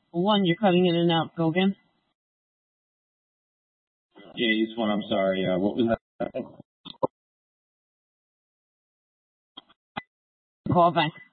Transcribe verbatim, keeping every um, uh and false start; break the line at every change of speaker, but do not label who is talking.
One, you're cutting in and out. Go again.
Yeah, this one, I'm sorry. Uh, what was that?
Call back.